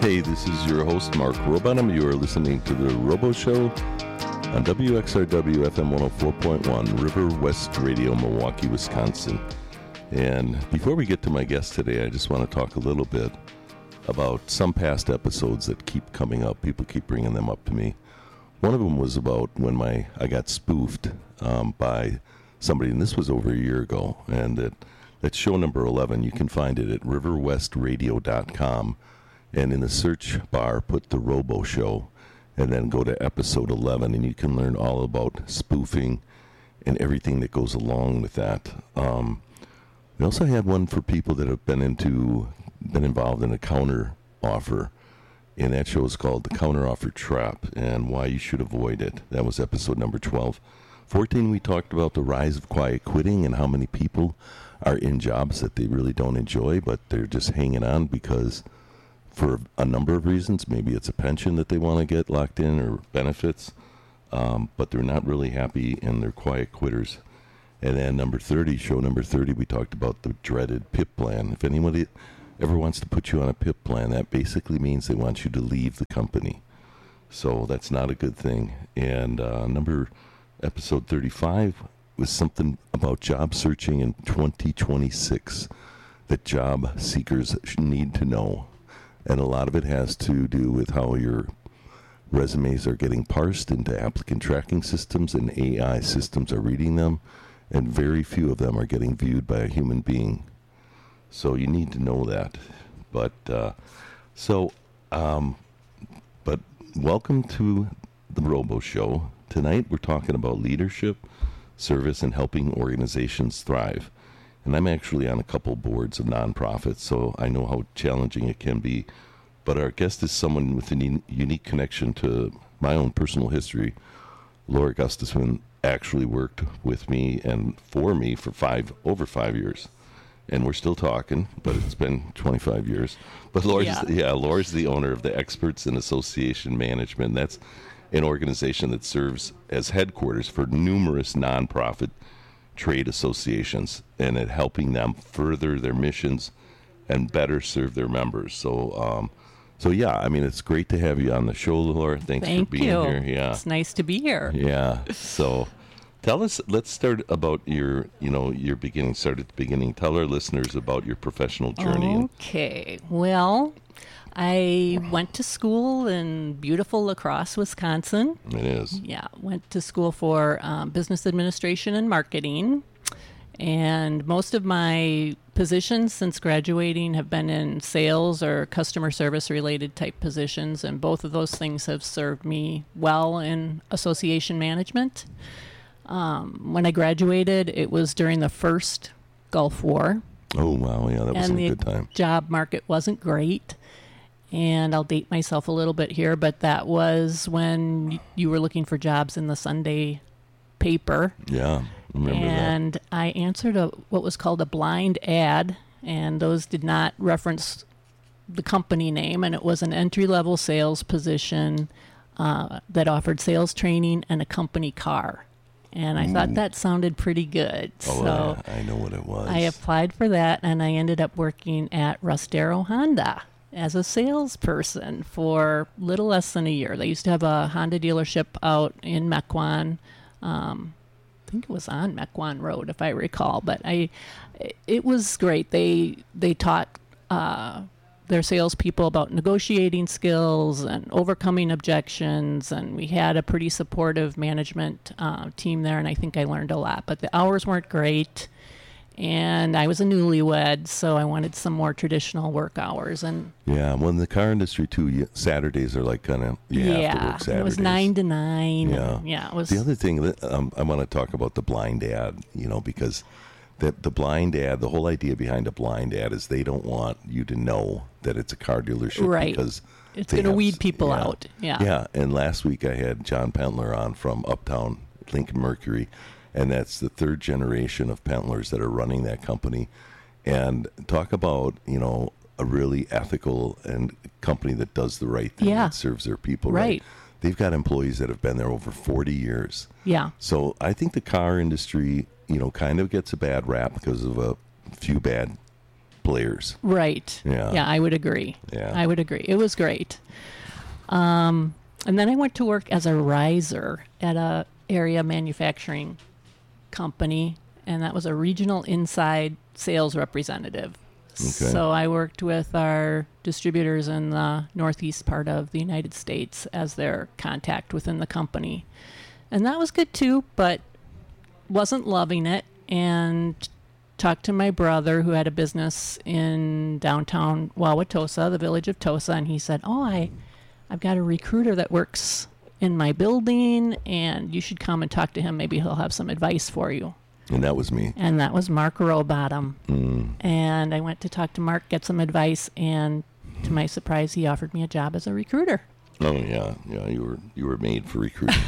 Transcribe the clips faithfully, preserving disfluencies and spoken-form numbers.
Hey, this is your host, Mark Robottom. You are listening to The Robo Show on W X R W F M one oh four point one, River West Radio, Milwaukee, Wisconsin. And before we get to my guest today, I just want to talk a little bit about some past episodes that keep coming up. People keep bringing them up to me. One of them was about when my I got spoofed um, by somebody, and this was over a year ago. And that, that's show number eleven. You can find it at river west radio dot com. And in the search bar, put The Robo Show, and then go to episode eleven, and you can learn all about spoofing and everything that goes along with that. Um, we also had one for people that have been into, been involved in a counter offer, and that show is called The Counter Offer Trap and Why You Should Avoid It. That was episode number twelve. fourteen, we talked about the rise of quiet quitting and how many people are in jobs that they really don't enjoy, but they're just hanging on because for a number of reasons. Maybe it's a pension that they want to get locked in or benefits, um, but they're not really happy and they're quiet quitters. And then number thirty, show number thirty, we talked about the dreaded P I P plan. If anybody ever wants to put you on a P I P plan, that basically means they want you to leave the company. So that's not a good thing. And uh, number episode thirty-five was something about job searching in twenty twenty-six that job seekers need to know. And a lot of it has to do with how your resumes are getting parsed into applicant tracking systems, and A I systems are reading them, and very few of them are getting viewed by a human being. So you need to know that. But, uh, so, um, but welcome to the Robo Show. Tonight we're talking about leadership, service, and helping organizations thrive. And I'm actually on a couple boards of nonprofits, so I know how challenging it can be. But our guest is someone with a un- unique connection to my own personal history. Laura Gustafson actually worked with me and for me for five over five years. And we're still talking, but it's been twenty-five years. But Laura's, yeah. yeah, Laura's the owner of the Experts in Association Management. That's an organization that serves as headquarters for numerous nonprofit trade associations, and at helping them further their missions and better serve their members. So, um, so yeah, I mean, it's great to have you on the show, Laura. Thanks Thank for being you. here. Yeah, it's nice to be here. Yeah. So, tell us. Let's start about your, you know, your beginning. Start at the beginning. Tell our listeners about your professional journey. Okay. Well, I went to school in beautiful La Crosse, Wisconsin. It is. Yeah, went to school for um, business administration and marketing. And most of my positions since graduating have been in sales or customer service related type positions. And both of those things have served me well in association management. Um, when I graduated, it was during the first Gulf War. Oh, wow. Yeah, that was and a the good time. Job market wasn't great. And I'll date myself a little bit here, but that was when you were looking for jobs in the Sunday paper. Yeah, remember and that. I answered a what was called a blind ad, and those did not reference the company name, and it was an entry-level sales position uh, that offered sales training and a company car. And I Ooh. thought that sounded pretty good. Oh, so I, I know what it was. I applied for that, and I ended up working at Rustero Honda as a salesperson for little less than a year. They used to have a Honda dealership out in Mequon. Um, I think it was on Mequon Road, if I recall. But I, it was great. They they taught uh, their salespeople about negotiating skills and overcoming objections, and we had a pretty supportive management uh, team there, and I think I learned a lot. But the hours weren't great. And I was a newlywed, so I wanted some more traditional work hours. And yeah, well, in the car industry too, you, Saturdays are like kind of you yeah, have to work Saturdays. It was nine to nine. Yeah, and, yeah. It was the other thing that um, I want to talk about the blind ad, you know, because that the blind ad, the whole idea behind a blind ad is they don't want you to know that it's a car dealership, right? Because it's going to weed people yeah, out. Yeah, yeah. And last week I had John Pentler on from Uptown Lincoln Mercury. And that's the third generation of Pentlers that are running that company. And talk about, you know, a really ethical and company that does the right thing, yeah. that serves their people right. right. They've got employees that have been there over forty years. Yeah. So I think the car industry, you know, kind of gets a bad rap because of a few bad players. Right. Yeah. Yeah, I would agree. Yeah. I would agree. It was great. Um, and then I went to work as a riser at a area manufacturing company, and that was a regional inside sales representative. Okay. So I worked with our distributors in the northeast part of the United States as their contact within the company. And that was good too, but wasn't loving it, and talked to my brother who had a business in downtown Wauwatosa, the village of Tosa, and he said, oh, I, I've got a recruiter that works in my building, and you should come and talk to him. Maybe he'll have some advice for you. And that was me. And that was Mark Rowbottom. Mm. And I went to talk to Mark, get some advice, and to my surprise, he offered me a job as a recruiter. Oh yeah, yeah. You were you were made for recruiting.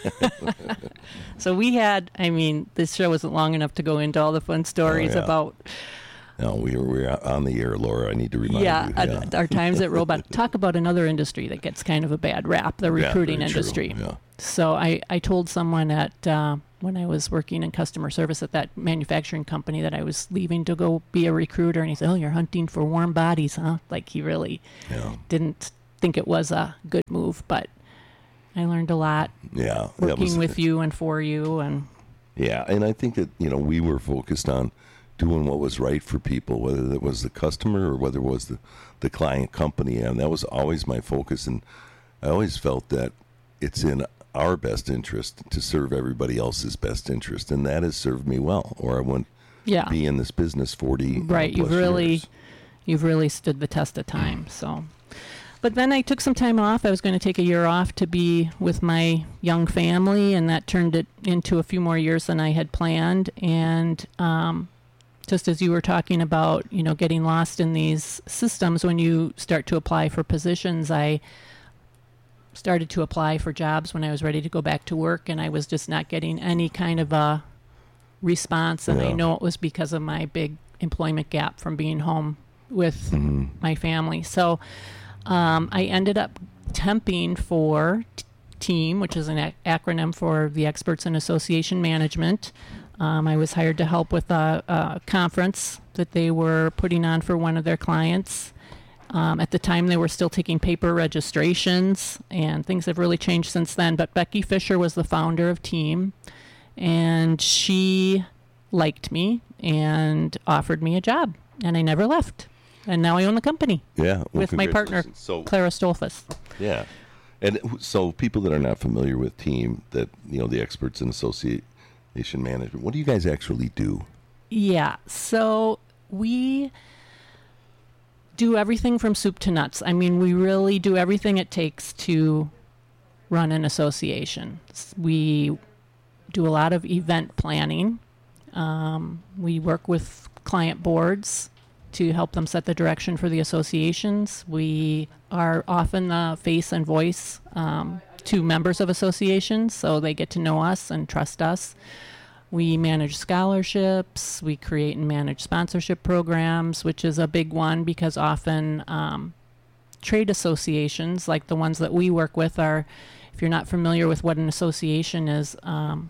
So we had, I mean, this show wasn't long enough to go into all the fun stories Oh, yeah. about. No, we were, we were on the air, Laura. I need to remind Yeah, you. uh, our times at Robot. Talk about another industry that gets kind of a bad rap, the Yeah, recruiting very true, industry. yeah. So I, I told someone at uh, when I was working in customer service at that manufacturing company that I was leaving to go be a recruiter, and he said, oh, you're hunting for warm bodies, huh? Like he really Yeah. didn't think it was a good move, but I learned a lot Yeah. that working was- with you and for you. And Yeah, and I think that, you know, we were focused on doing what was right for people, whether it was the customer or whether it was the, the client company, and that was always my focus. And I always felt that it's in our best interest to serve everybody else's best interest, and that has served me well, or I wouldn't yeah, be in this business forty right. You've plus really, years. you've really stood the test of time. So, but then I took some time off. I was going to take a year off to be with my young family, and that turned it into a few more years than I had planned. And um, just as you were talking about, you know, getting lost in these systems when you start to apply for positions, I started to apply for jobs when I was ready to go back to work, and I was just not getting any kind of a response. And I Yeah. know it was because of my big employment gap from being home with Mhm. my family. So um, I ended up temping for T- TEAM, which is an ac- acronym for the Experts in Association Management. Um, I was hired to help with a, a conference that they were putting on for one of their clients. Um, at the time, they were still taking paper registrations, and things have really changed since then. But Becky Fisher was the founder of TEAM, and she liked me and offered me a job, and I never left. And now I own the company Yeah, well, with my partner, congratulations. So Clara Stolfus. yeah, and so people that are not familiar with TEAM, that you know, the Experts in Association Management, what do you guys actually do? Yeah, so we do everything from soup to nuts. I mean, we really do everything it takes to run an association. S- We do a lot of event planning. Um, we work with client boards to help them set the direction for the associations. We are often the face and voice um, to members of associations, so they get to know us and trust us. We manage scholarships. We create and manage sponsorship programs, which is a big one because often um, trade associations, like the ones that we work with, are, if you're not familiar with what an association is, um,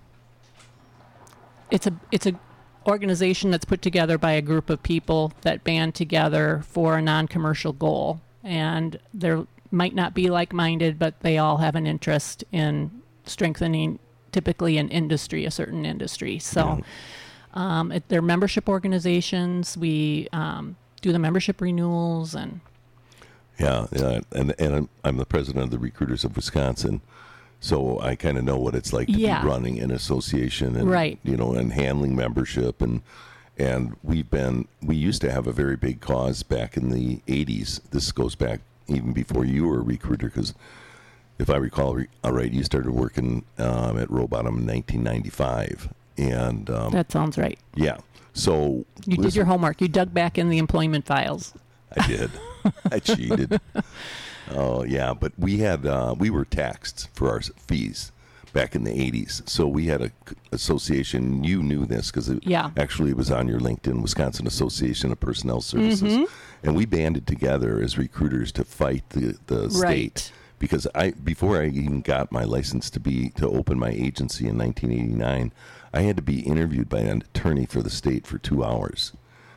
it's a it's a organization that's put together by a group of people that band together for a non-commercial goal, and they might not be like-minded, but they all have an interest in strengthening typically an industry, a certain industry. So um, it, they're membership organizations. We um, do the membership renewals, and Yeah, yeah, and and I'm, I'm the president of the Recruiters of Wisconsin, so I kind of know what it's like to Yeah. be running an association, and Right. you know, and handling membership, and and we've been we used to have a very big cause back in the eighties. This goes back even before you were a recruiter, because if I recall re- all right, you started working um, at Rowbottom in nineteen ninety-five, and um, that sounds right. yeah, so You did listen, your homework. You dug back in the employment files. I did. I cheated. Oh yeah, but we had uh, we were taxed for our s- fees back in the eighties. So we had a c- association. You knew this because it Yeah. actually it was on your LinkedIn, Wisconsin Association of Personnel Services, Mm-hmm. and we banded together as recruiters to fight the the state. Right. Because I before I even got my license to be to open my agency in nineteen eighty-nine, I had to be interviewed by an attorney for the state for two hours.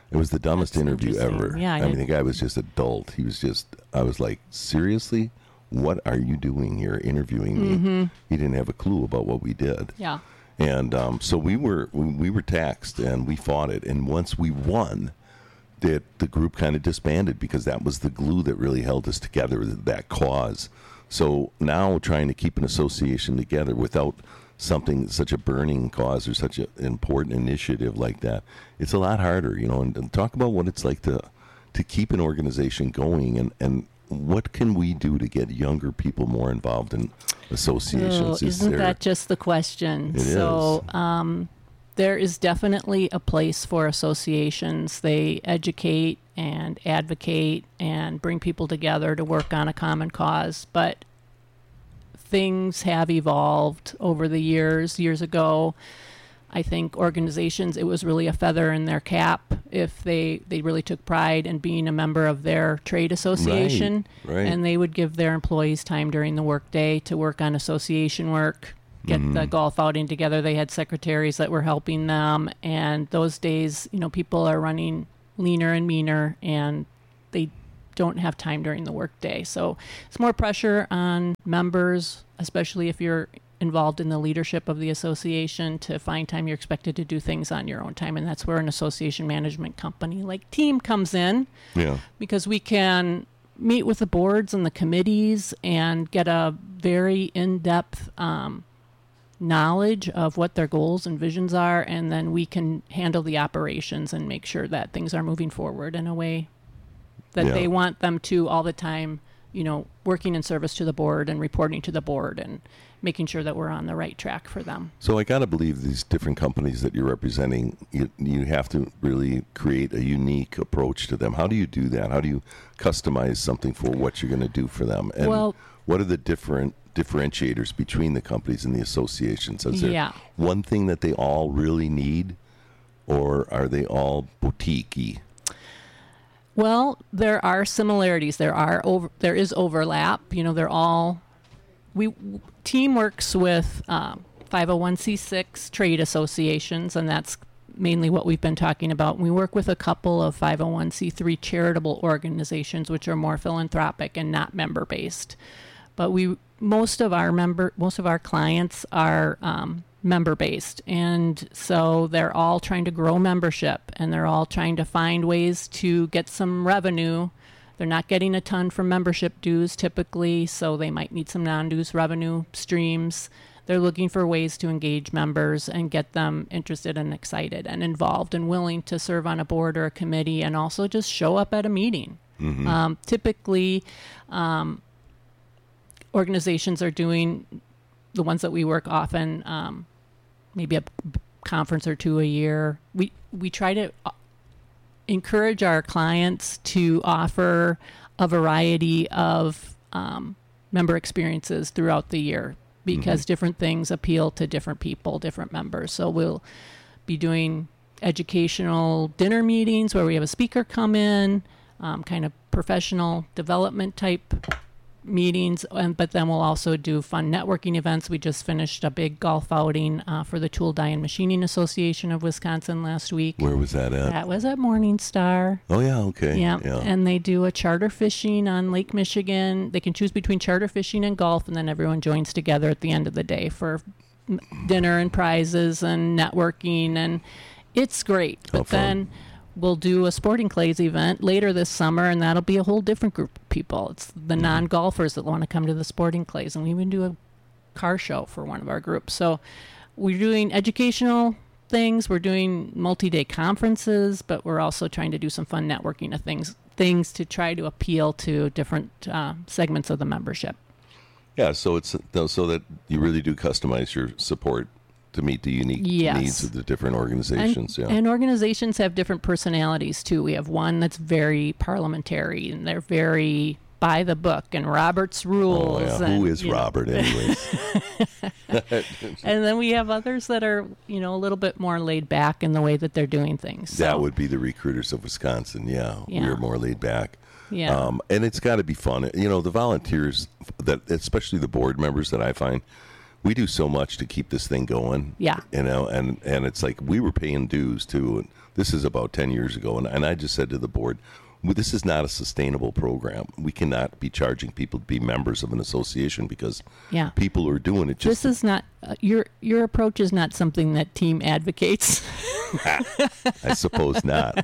It was the dumbest That's interview interesting. ever. Yeah, I I- mean, the guy was just adult. He was just, I was like, seriously? What are you doing here interviewing me? Mm-hmm. He didn't have a clue about what we did. Yeah. And um, so we were we, we were taxed, and we fought it. And once we won, that the group kind of disbanded, because that was the glue that really held us together, that cause. So now trying to keep an association together without something, such a burning cause or such an important initiative like that, it's a lot harder, you know. And, and talk about what it's like to to keep an organization going, and, and what can we do to get younger people more involved in associations? Oh, Is isn't there- that just the question? It so, is. Um, there is definitely a place for associations. They educate and advocate and bring people together to work on a common cause. But things have evolved over the years. Years ago, I think organizations, it was really a feather in their cap if they, they really took pride in being a member of their trade association. Right, right. And they would give their employees time during the workday to work on association work, get Mm-hmm. the golf outing together. They had secretaries that were helping them. And those days, you know, people are running leaner and meaner, and they don't have time during the workday. So it's more pressure on members, especially if you're involved in the leadership of the association, to find time. You're expected to do things on your own time, and that's where an association management company like Team comes in, Yeah. because we can meet with the boards and the committees and get a very in-depth um, knowledge of what their goals and visions are, and then we can handle the operations and make sure that things are moving forward in a way that Yeah. they want them to all the time, you know, working in service to the board and reporting to the board and making sure that we're on the right track for them. So I got to believe these different companies that you're representing, you, you have to really create a unique approach to them. How do you do that? How do you customize something for what you're going to do for them? And Well- what are the different differentiators between the companies and the associations? Is there Yeah. one thing that they all really need, or are they all boutique-y? Well, there are similarities. There are over, there is overlap. You know, they're all we Team works with um, five oh one c six trade associations, and that's mainly what we've been talking about. We work with a couple of five oh one c three charitable organizations, which are more philanthropic and not member based. But we most of our member most of our clients are um, member based, and so they're all trying to grow membership, and they're all trying to find ways to get some revenue. They're not getting a ton from membership dues typically, so they might need some non-dues revenue streams. They're looking for ways to engage members and get them interested and excited and involved and willing to serve on a board or a committee, and also just show up at a meeting. Mm-hmm. Um, typically, um, organizations are doing, the ones that we work often, um, maybe a b- conference or two a year. We we try to uh, encourage our clients to offer a variety of um, member experiences throughout the year, because different things appeal to different people, different members. So we'll be doing educational dinner meetings where we have a speaker come in, um, kind of professional development type meetings, and but then we'll also do fun networking events. We just finished a big golf outing uh, for the Tool Die and Machining Association of Wisconsin last week. Where was that at? That was at Morningstar. Oh, yeah, okay. Yeah. yeah. And they do a charter fishing on Lake Michigan. They can choose between charter fishing and golf, and then everyone joins together at the end of the day for m- dinner and prizes and networking, and it's great. How But fun. then we'll do a Sporting Clays event later this summer, and that'll be a whole different group of people. It's the Mm-hmm. non-golfers that want to come to the Sporting Clays, and we even do a car show for one of our groups. So we're doing educational things, we're doing multi-day conferences, but we're also trying to do some fun networking of things things to try to appeal to different uh, segments of the membership. Yeah, so it's so that you really do customize your support to meet the unique Yes. needs of the different And, organizations. yeah. and organizations have different personalities too. We have one that's very parliamentary, and they're very by the book and Robert's oh, rules. yeah. and, Who is you know, Robert, anyways? And then we have others that are, you know, a little bit more laid back in the way that they're doing things. So, That would be the recruiters of Wisconsin. Yeah, Yeah. we're more laid back. yeah. Um, and it's got to be fun. You know, the volunteers that, especially the board members that I find, we do so much to keep this thing going. Yeah. You know, and, and it's like we were paying dues too. And this is about ten years ago. And, and I just said to the board, well, this is not a sustainable program. We cannot be charging people to be members of an association because yeah. people are doing it. Just this is not uh, your your approach is not something that team advocates. I suppose not.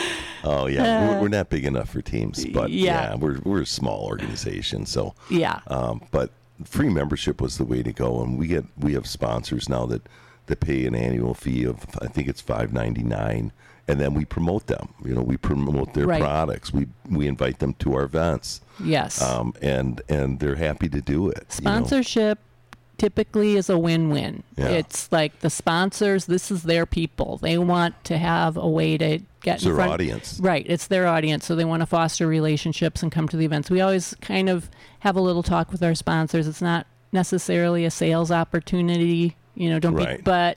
Oh yeah, uh, we're, we're not big enough for teams, but yeah, yeah we're we're a small organization. So yeah, um, but free membership was the way to go, and we get we have sponsors now that that pay an annual fee of I think it's five ninety-nine. And then we promote them. You know, we promote their right. products. We we invite them to our events. Yes. Um, and and they're happy to do it. Sponsorship you know? typically is a win-win. Yeah. It's like the sponsors. This is their people. They want to have a way to get it's in their front. audience. Right. It's their audience. So they want to foster relationships and come to the events. We always kind of have a little talk with our sponsors. It's not necessarily a sales opportunity. You know, don't right. be, but.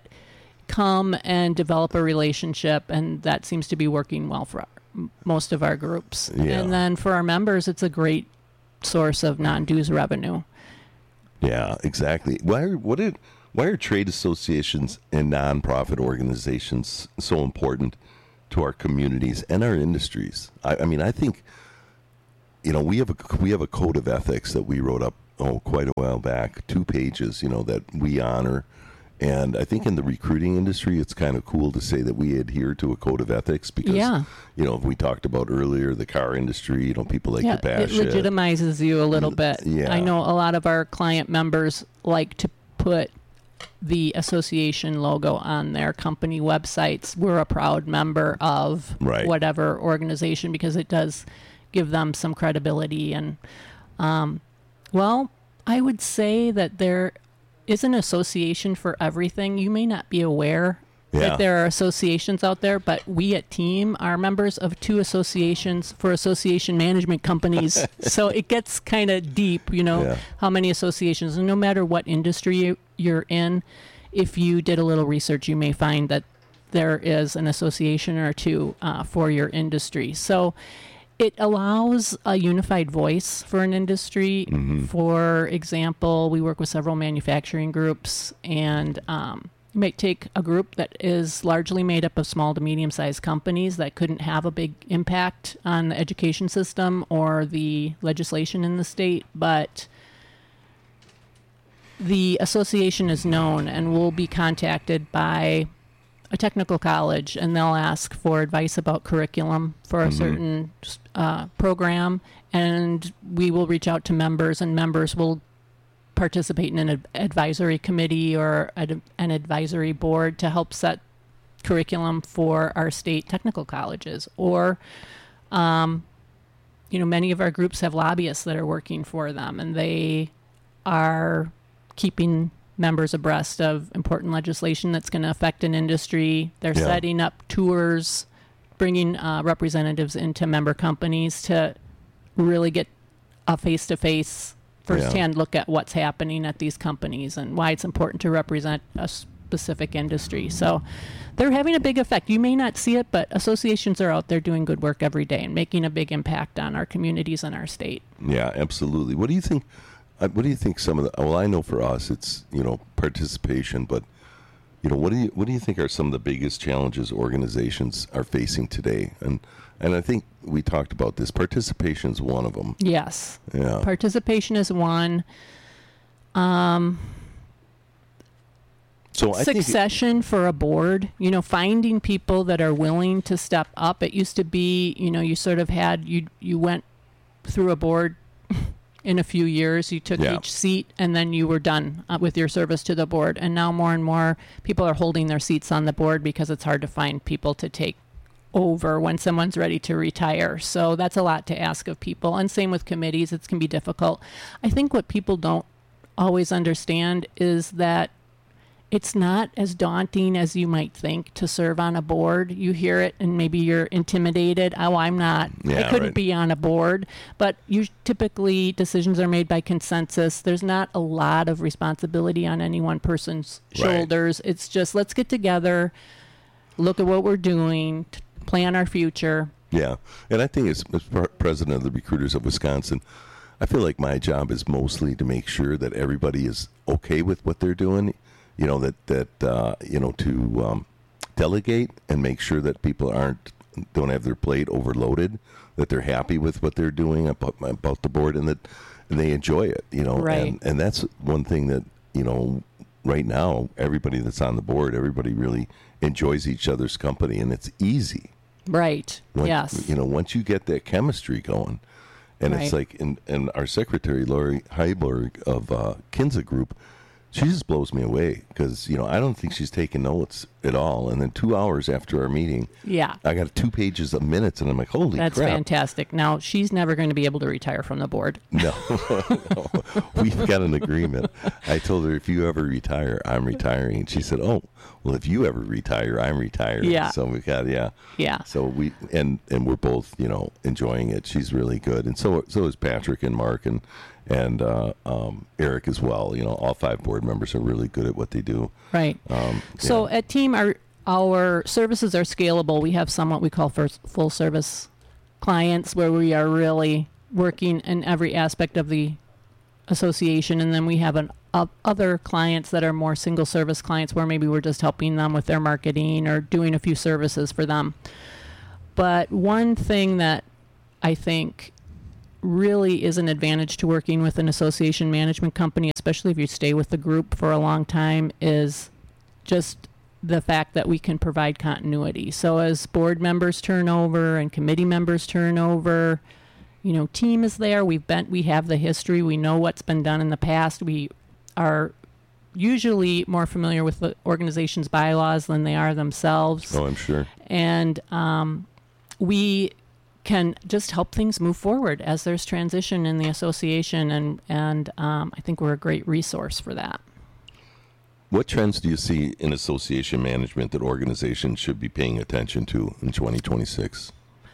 Come and develop a relationship, and that seems to be working well for our, most of our groups. Yeah. And then for our members, it's a great source of non-dues revenue. Yeah, exactly. Why are what are why are trade associations and nonprofit organizations so important to our communities and our industries? I, I mean, I think you know we have a we have a code of ethics that we wrote up oh quite a while back, two pages, you know, that we honor. And I think in the recruiting industry, it's kind of cool to say that we adhere to a code of ethics because, yeah. you know, we talked about earlier, the car industry, you know, people like yeah, to bash it. It legitimizes you a little bit. Yeah. I know a lot of our client members like to put the association logo on their company websites. We're a proud member of right. whatever organization because it does give them some credibility. And, um, well, I would say that there is an association for everything. You may not be aware yeah. that there are associations out there, but we at Team are members of two associations for association management companies. So it gets kind of deep, you know, yeah. how many associations. And no matter what industry you, you're in, if you did a little research, you may find that there is an association or two uh, for your industry. So it allows a unified voice for an industry. Mm-hmm. For example, we work with several manufacturing groups, and um, you might take a group that is largely made up of small to medium-sized companies that couldn't have a big impact on the education system or the legislation in the state, but the association is known and will be contacted by a technical college, and they'll ask for advice about curriculum for a mm-hmm. certain uh, program, and we will reach out to members, and members will participate in an ad- advisory committee or ad- an advisory board to help set curriculum for our state technical colleges. Or, um, you know, many of our groups have lobbyists that are working for them, and they are keeping members abreast of important legislation that's going to affect an industry. They're yeah. setting up tours, bringing uh, representatives into member companies to really get a face-to-face, firsthand yeah. look at what's happening at these companies and why it's important to represent a specific industry. So they're having a big effect. You may not see it, but associations are out there doing good work every day and making a big impact on our communities and our state. Yeah, absolutely. What do you think? What do you think some of the, well, I know for us it's, you know, participation, but, you know, what do you, what do you think are some of the biggest challenges organizations are facing today? And, and I think we talked about this. Participation is one of them. Yes. Yeah. Participation is one. Um, so I succession think, for a board, you know, finding people that are willing to step up. It used to be, you know, you sort of had, you, you went through a board in a few years, you took yeah. each seat, and then you were done uh, with your service to the board. And now more and more people are holding their seats on the board because it's hard to find people to take over when someone's ready to retire. So that's a lot to ask of people. And same with committees, it can be difficult. I think what people don't always understand is that it's not as daunting as you might think to serve on a board. You hear it and maybe you're intimidated. Oh, I'm not. Yeah, I couldn't right. be on a board. But you typically decisions are made by consensus. There's not a lot of responsibility on any one person's Right. shoulders. It's just let's get together, look at what we're doing, t- plan our future. Yeah. And I think as, as president of the Recruiters of Wisconsin, I feel like my job is mostly to make sure that everybody is okay with what they're doing. You know, that that uh, you know to um, delegate and make sure that people aren't don't have their plate overloaded. That they're happy with what they're doing about about the board, and that and they enjoy it. You know, Right. and and that's one thing that you know. Right now, everybody that's on the board, everybody really enjoys each other's company, and it's easy. Right. Once, Yes. You know, once you get that chemistry going, and it's Right. like, in, and our secretary, Lori Heiberg of uh, Kinza Group, she just blows me away because, you know, I don't think she's taking notes at all. And then two hours after our meeting, Yeah. I got two pages of minutes, and I'm like, holy That's crap. fantastic. Now, she's never going to be able to retire from the board. No, no, we've got an agreement. I told her, if you ever retire, I'm retiring. And she said, oh, well, if you ever retire, I'm retiring. Yeah. So we got, yeah. Yeah. So we, and, and we're both, you know, enjoying it. She's really good. And so, so is Patrick and Mark and, and uh, um, Eric as well. You know, all five board members are really good at what they do. Right. Um, So yeah. at Team, our our services are scalable. We have some what we call first full service clients where we are really working in every aspect of the association, and then we have an uh, other clients that are more single service clients where maybe we're just helping them with their marketing or doing a few services for them. But one thing that I think really is an advantage to working with an association management company, especially if you stay with the group for a long time, is just the fact that we can provide continuity. So as board members turn over and committee members turn over, you know, team is there. We've been, we have the history. We know what's been done in the past. We are usually more familiar with the organization's bylaws than they are themselves. Oh, I'm sure. And um, we can just help things move forward as there's transition in the association. And, and um, I think we're a great resource for that. What trends do you see in association management that organizations should be paying attention to in twenty twenty-six?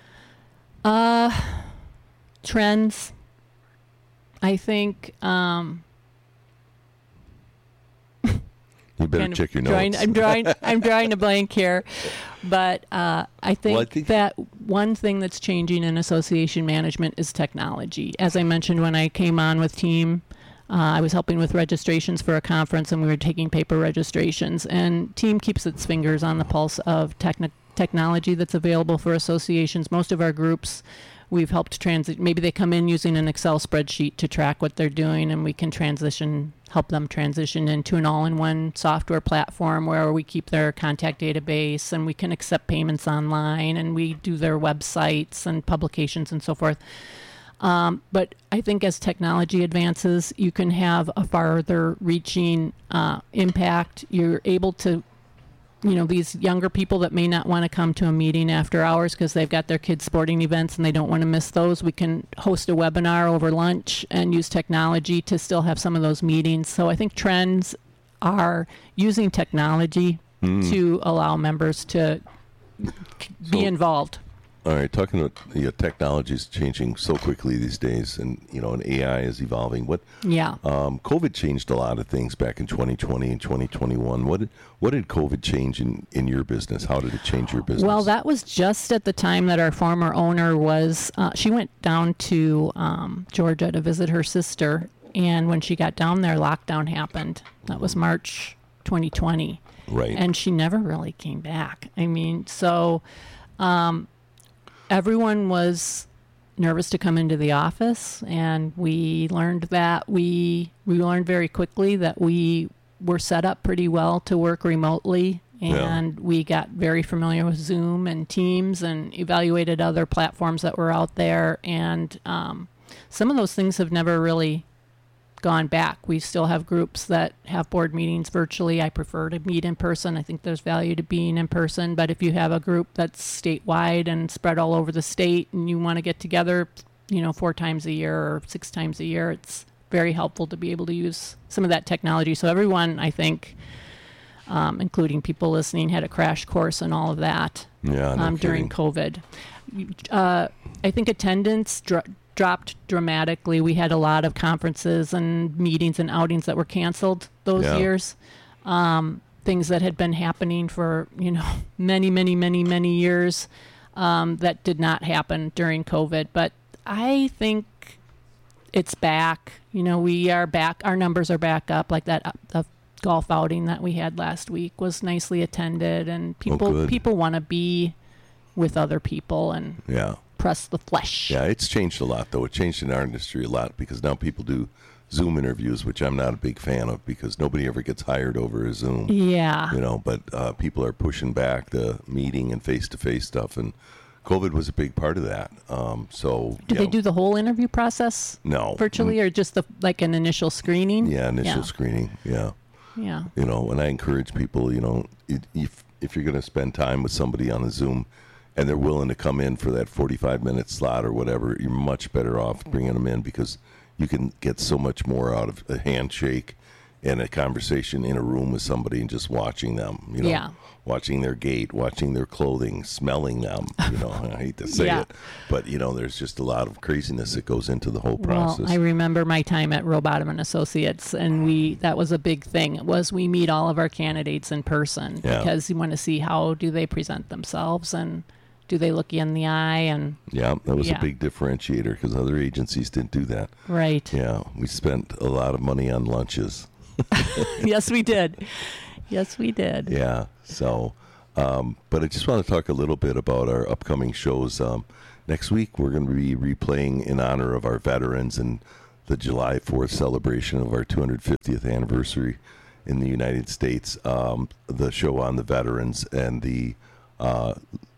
Uh, trends. I think um, You better kind of check your drawing, notes. I'm drawing. I'm drawing a blank here, but uh, I, think Well, I think- that one thing that's changing in association management is technology. As I mentioned when I came on with Team, uh, I was helping with registrations for a conference, and we were taking paper registrations. And Team keeps its fingers on the pulse of techni- technology that's available for associations. Most of our groups, we've helped transit. Maybe they come in using an Excel spreadsheet to track what they're doing, and we can transition, help them transition into an all-in-one software platform where we keep their contact database and we can accept payments online and we do their websites and publications and so forth. Um, but I think as technology advances, you can have a farther reaching uh, impact. You're able to, you know, these younger people that may not want to come to a meeting after hours because they've got their kids' sporting events and they don't want to miss those. We can host a webinar over lunch and use technology to still have some of those meetings. So I think trends are using technology Mm. to allow members to c- be So- involved. All right, talking about you know, technology is changing so quickly these days, and you know, and A I is evolving. What Yeah. um, COVID changed a lot of things back in twenty twenty and twenty twenty-one. What did what did COVID change in, in your business? How did it change your business? Well, that was just at the time that our former owner was, uh, she went down to um, Georgia to visit her sister. And when she got down there, lockdown happened. That was March twenty twenty. right. And she never really came back. I mean, so um, everyone was nervous to come into the office. And we learned that we, we learned very quickly that we were set up pretty well to work remotely. And Yeah. we got very familiar with Zoom and Teams and evaluated other platforms that were out there. And um, some of those things have never really gone back. We still have groups that have board meetings virtually. I prefer to meet in person. I think there's value to being in person. But if you have a group that's statewide and spread all over the state and you want to get together, you know, four times a year or six times a year, it's very helpful to be able to use some of that technology. So everyone, I think, um, including people listening, had a crash course and all of that yeah, no um, during kidding. COVID. Uh, I think attendance dro- dropped dramatically. We had a lot of conferences and meetings and outings that were canceled those Yeah. years. Um, things that had been happening for, you know, many, many, many, many years um, that did not happen during COVID. But I think it's back. You know, we are back. Our numbers are back up. Like that, uh, the golf outing that we had last week was nicely attended, and people oh, people want to be with other people and yeah. press the flesh. Yeah, it's changed a lot, though. It changed in our industry a lot because now people do Zoom interviews, which I'm not a big fan of because nobody ever gets hired over a Zoom. Yeah. You know, but uh, people are pushing back the meeting and face-to-face stuff, and COVID was a big part of that. Um, so do yeah. they do the whole interview process? No. Virtually, or just the like an initial screening? Yeah, initial yeah. screening. Yeah. Yeah. You know, and I encourage people, you know, if if you're going to spend time with somebody on a Zoom and they're willing to come in for that forty-five minute slot or whatever, you're much better off bringing them in because you can get so much more out of a handshake and a conversation in a room with somebody and just watching them, you know, yeah. watching their gait, watching their clothing, smelling them, you know, I hate to say yeah. it, but, you know, there's just a lot of craziness that goes into the whole process. Well, I remember my time at Rowbottom and Associates, and we that was a big thing. It was we meet all of our candidates in person yeah. because you want to see how do they present themselves and do they look you in the eye? And yeah, that was yeah. a big differentiator because other agencies didn't do that. Right. Yeah, we spent a lot of money on lunches. Yes, we did. Yes, we did. Yeah. So, um, but I just want to talk a little bit about our upcoming shows. Um, next week, we're going to be replaying in honor of our veterans and the July fourth celebration of our two hundred fiftieth anniversary in the United States. Um, the show on the veterans and the uh,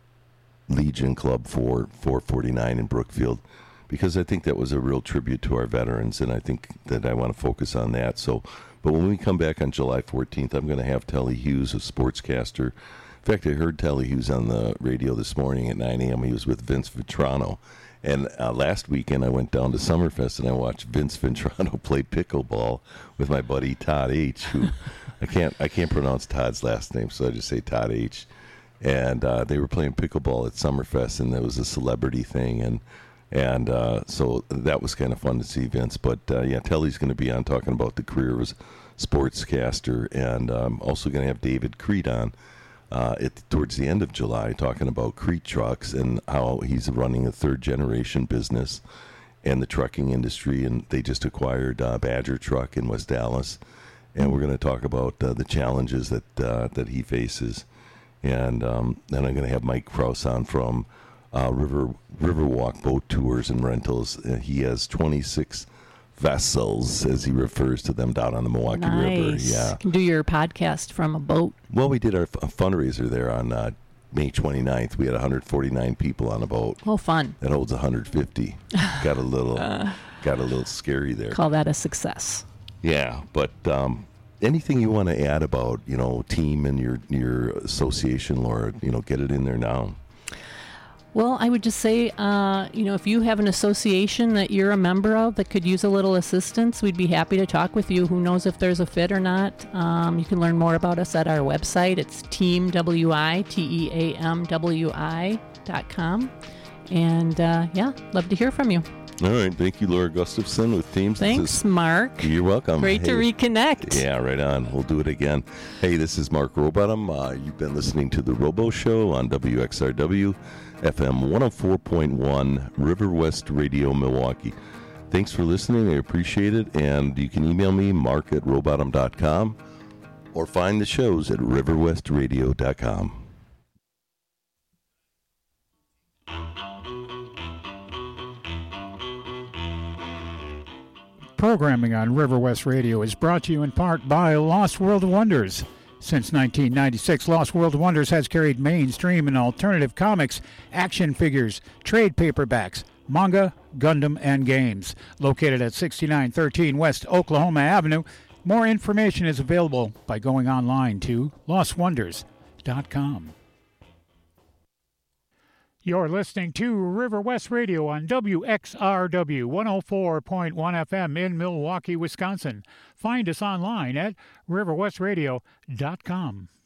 Legion Club for four forty-nine in Brookfield, because I think that was a real tribute to our veterans, and I think that I want to focus on that. So, but when we come back on July fourteenth, I'm going to have Telly Hughes, a sportscaster. In fact, I heard Telly Hughes on the radio this morning at nine a.m. He was with Vince Vitrano. And uh, last weekend, I went down to Summerfest, and I watched Vince Vitrano play pickleball with my buddy Todd H., who I can't I can't pronounce Todd's last name, so I just say Todd H., and uh, they were playing pickleball at Summerfest, and it was a celebrity thing, and and uh, so that was kind of fun to see Vince. But uh, yeah, Telly's going to be on talking about the career of a sportscaster, and I'm also going to have David Creed on uh, at, towards the end of July talking about Creed trucks and how he's running a third generation business and the trucking industry, and they just acquired uh, Badger Truck in West Dallas, and we're going to talk about uh, the challenges that uh, that he faces. And um, then I'm going to have Mike Krause on from uh, River Riverwalk Boat Tours and Rentals. Uh, he has twenty-six vessels, as he refers to them, down on the Milwaukee nice. River. Yeah, you can do your podcast from a boat. Well, we did our f- fundraiser there on uh, May twenty-ninth. We had one hundred forty-nine people on a boat. Oh, fun! That holds one hundred fifty. Got a little, uh, got a little scary there. Call that a success. Yeah, but. Um, Anything you want to add about, you know, team and your your association, Laura, you know, get it in there now. Well, I would just say, uh, you know, if you have an association that you're a member of that could use a little assistance, we'd be happy to talk with you. Who knows if there's a fit or not. Um, you can learn more about us at our website. It's team W I, T E A M W I dot com. And, uh, yeah, love to hear from you. All right. Thank you, Laura Gustafson with Teams. Thanks, is, Mark. You're welcome. Great hey. to reconnect. Yeah, right on. We'll do it again. Hey, this is Mark Rowbottom. Uh, you've been listening to The Robo Show on W X R W, F M one oh four point one, River West Radio, Milwaukee. Thanks for listening. I appreciate it. And you can email me, mark at rowbottom dot com, or find the shows at river west radio dot com. Programming on River West Radio is brought to you in part by Lost World Wonders. Since nineteen ninety-six, Lost World Wonders has carried mainstream and alternative comics, action figures, trade paperbacks, manga, Gundam, and games. Located at sixty-nine thirteen West Oklahoma Avenue, more information is available by going online to lost wonders dot com. You're listening to River West Radio on W X R W one oh four point one F M in Milwaukee, Wisconsin. Find us online at river west radio dot com.